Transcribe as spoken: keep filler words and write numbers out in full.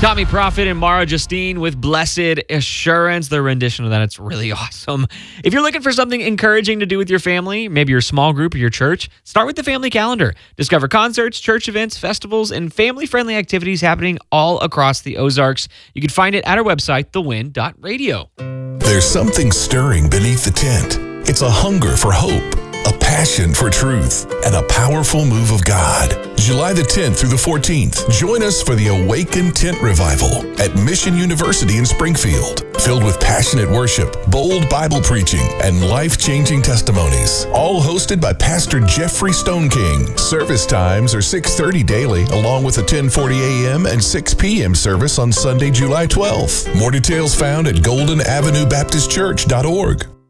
Tommy Prophet and Mara Justine with Blessed Assurance. Their rendition of that, it's really awesome. If you're looking for something encouraging to do with your family, maybe your small group or your church, start with the family calendar. Discover concerts, church events, festivals, and family-friendly activities happening all across the Ozarks. You can find it at our website, the win dot radio. There's something stirring beneath the tent. It's a hunger for hope, a passion for truth, and a powerful move of God. July the tenth through the fourteenth, join us for the Awaken Tent Revival at Mission University in Springfield. Filled with passionate worship, bold Bible preaching, and life-changing testimonies. All hosted by Pastor Jeffrey Stone King. Service times are six thirty daily, along with a ten forty a.m. and six p.m. service on Sunday, July twelfth. More details found at golden avenue baptist church dot org.